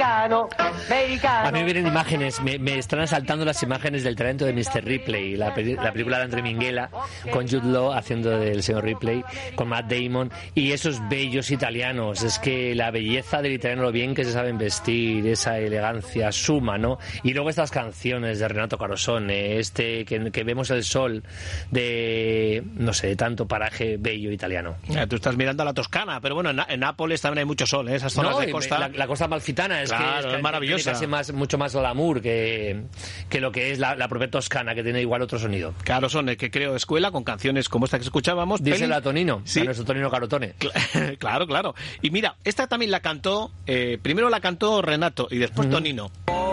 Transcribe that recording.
mexicano. A mí me vienen imágenes, me están asaltando las imágenes del talento de Mr. Ripley, la película de André Minghella, con Jude Law haciendo del señor Ripley, con Matt Damon, y esos bellos italianos. Es que la belleza del italiano, lo bien que se saben vestir, esa elegancia suma, ¿no? Y luego estas canciones de Renato Carosone, que vemos el sol de, no sé, de tanto paraje bello italiano. Tú estás mirando a la Toscana, pero bueno, en Nápoles también hay mucho sol, ¿eh? Esas zonas de costa. La costa amalfitana es maravillosa. Tiene casi mucho más glamour que lo que es la propia Toscana, que tiene igual otro sonido. Carosone, que creó escuela con canciones como esta que escuchábamos. Díselo a Tonino, sí. A nuestro Tonino Carotone. Claro. Y mira, esta también la cantó, primero la cantó Renato y después Tonino.